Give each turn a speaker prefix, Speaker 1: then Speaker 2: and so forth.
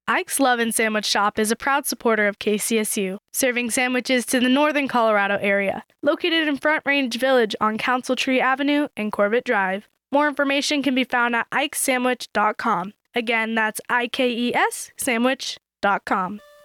Speaker 1: Ike's Love & Sandwich Shop is a proud supporter of KCSU, serving sandwiches to the northern Colorado area. Located in Front Range Village on Council Tree Avenue and Corbett Drive. More information can be found at ikesandwich.com. Again, that's IKES sandwich.com.